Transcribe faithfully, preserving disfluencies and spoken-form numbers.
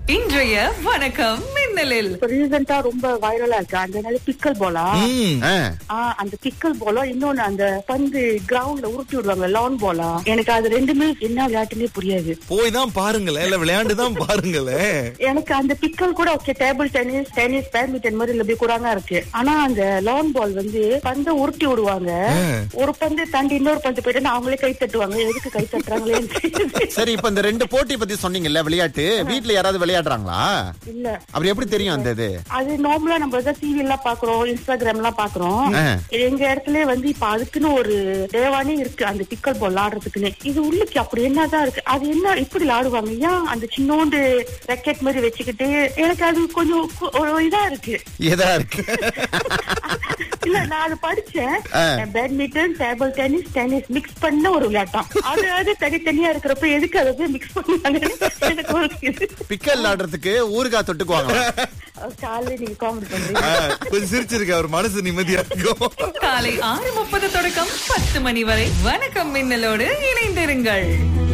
இன்றைய வணக்கம் மின்னலில் ரீசெண்டா ரொம்ப வைரலா இருக்கு அந்த பிக்கல் போலா. அந்த பிக்கல் போலா இன்னொன்னு அந்த பந்து கிரவுண்ட்ல உருட்டி விடுவாங்க லான் போலா. எனக்கு அது ரெண்டுமே என்ன விளையாட்டுன்னே புரியாது. போய் தான் பாருங்களேன், இல்ல விளையாண்டு தான் பாருங்களேன். எனக்கு அந்த பிக்கல் கூட okay, table tennis tennis badminton மாதிரி இல்ல கூடாங்க இருக்கு. ஆனா அந்த லான் பால் வந்து பந்தை உருட்டி விடுவாங்க. ஒரு பந்து தாண்டி இன்னொரு பந்து போயிட்டு அவங்களே கை தட்டுவாங்க. எதுக்கு கை தட்டுறாங்களே. சரி, இப்ப இந்த ரெண்டு போட்டி பத்தி சொன்னீங்கல்ல, விளையாட்டு வீட்டுல யாராவது விளையாடுறாங்களா? இல்ல. அப்படி எப்படி தெரியும் அந்த இது? அது நார்மலா நம்ம டிவி எல்லாம் பாக்குறோம், இன்ஸ்டாகிராம் எல்லாம் பாக்குறோம். எங்க இடத்துல வந்து இப்ப அதுக்குன்னு ஒரு தேவானே இருக்கு அந்த பிக்கல் பால் ஆடுறதுக்குன்னு. இது உள்ளுக்கு அப்படி என்னதான் இருக்கு, அது என்ன இப்படி ஆடுவாங்க ஏன் அந்த சின்னோண்டு ராக்கெட் மாதிரி வச்சுக்கிட்டு? எனக்கு அது கொஞ்சம் ஒரு இதா இருக்கு. இதா இருக்கு இல்ல, நான் அது படிச்சேன். Badminton table tennis tennis mix பண்ண ஒரு விளையாட்டம். அது அது தனித்தனியா இருக்கிறப்ப எதுக்கு அதை மிக்ஸ் பண்ணுவாங்க? பிக்கல் ஆடுறதுக்கு ஊறுகாய் தொட்டுக்குவாங்க. காலையில நீங்க காமெடி பண்றீங்க. கொஞ்சம் சிரிச்சிருக்க, அவர் மனசு நிம்மதியா இருக்கும். காலை ஆறு முப்பது தொடக்கம் பத்து மணி வரை வணக்கம் மின்னலோடு இணைந்திருங்கள்.